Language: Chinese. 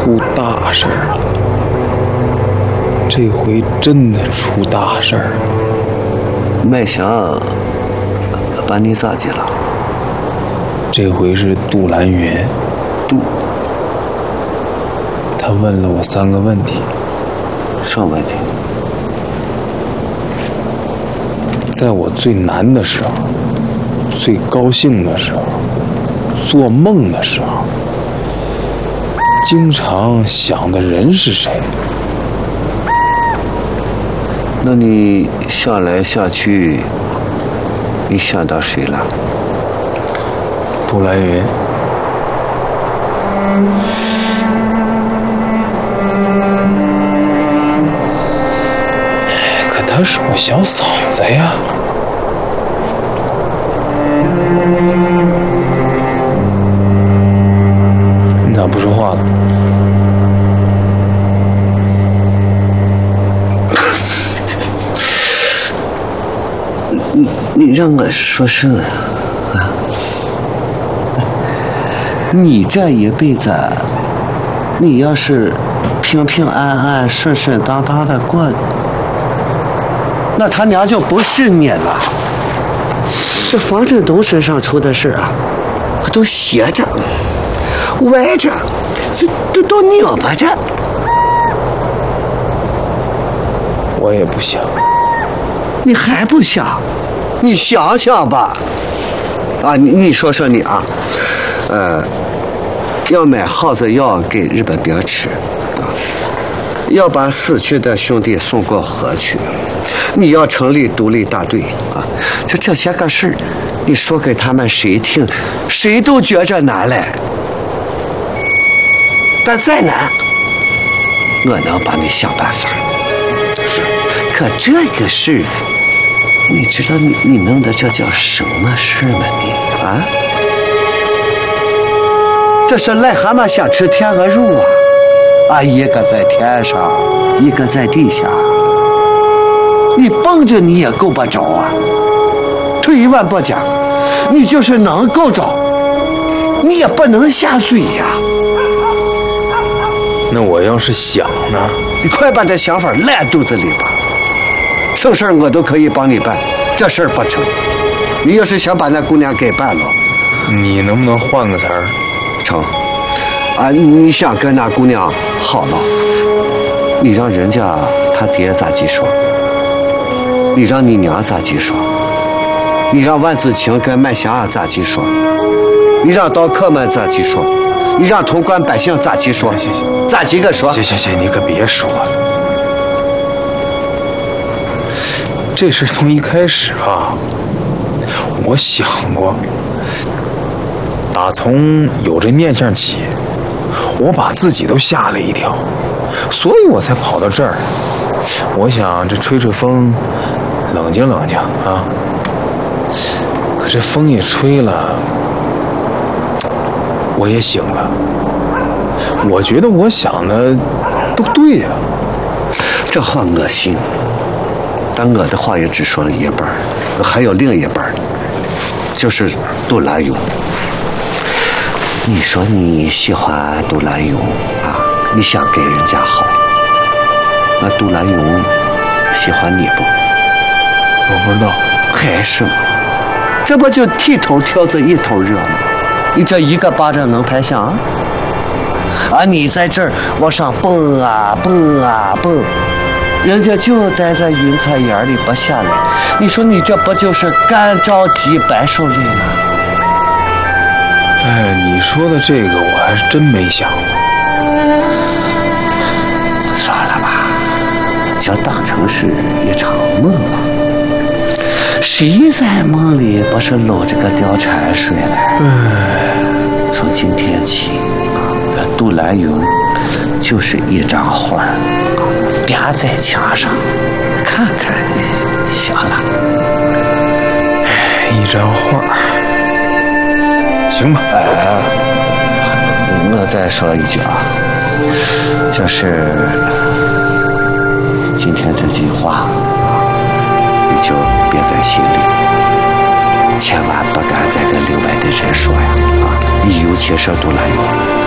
出大事儿了，这回真的出大事儿。 麦祥把你咋的了？ 这回是杜兰云，他问了我3个问题。 什么问题？ 在我最难的时候，最高兴的时候，做梦的时候，经常想的人是谁？ 那你想来想去，你想到谁了？ 杜兰云。可她是我小嫂子呀。你咋不说话了？ 你让我说什么啊？你这一辈子，你要是平平安安、顺顺当当的过，那他娘就不是你了。这方振东身上出的事啊，都斜着、歪着，都拧巴着。 我也不想。 你还不想？你想想吧。啊，你说说你啊，要买耗子药给日本兵吃，啊，要把死去的兄弟送过河去，你要成立独立大队啊，就这些个事儿，你说给他们谁听，谁都觉着难嘞。但再难，我能帮你想办法。 是， 可这个事，你知道你弄的这叫什么事吗？你啊？这是癞蛤蟆想吃天鹅肉啊！一个在天上，一个在地下，你蹦着你也够不着啊！退一万步讲，你就是能够着，你也不能下嘴呀。 那我要是想呢？ 你快把这想法烂肚子里吧，什么事我都可以帮你办，这事儿不成。你要是想把那姑娘给办了， 你能不能换个词儿？ 成啊！你想跟那姑娘好了，你让人家他爹咋地说？你让你娘咋地说？你让万子晴跟麦祥咋地说？你让刀客们咋地说？你让潼关百姓咋地说？ 行， 咋几个说？ 行，你可别说了。这事从一开始啊，我想过。打从有这念想起，我把自己都吓了一跳，所以我才跑到这儿。我想这吹风，冷静冷静啊。可这风也吹了，我也醒了。我觉得我想的都对呀。 这话我信，但我的话也只说了一半，还有另一半，就是杜兰勇。你说你喜欢杜兰勇啊，你想给人家好，那杜兰勇喜欢你不？ 我不知道。 还是吗？这不就剃头挑子一头热吗？你这一个巴掌能拍响啊？你在这儿往上蹦啊蹦啊蹦，人家就待在云彩眼里不下来。你说你这不就是干着急白手里了？ 哎，你说的这个我还是真没想过。 算了吧，就当成是一场梦吧。谁在梦里不是搂着个貂蝉睡了？从今天起啊，这杜兰勇就是一张画啊，挂在墙上，看看行了。 一张画。行吧， 我再说一句啊，就是今天这句话，你就憋在心里，千万不敢再跟另外的人说呀啊！你尤其是杜兰勇。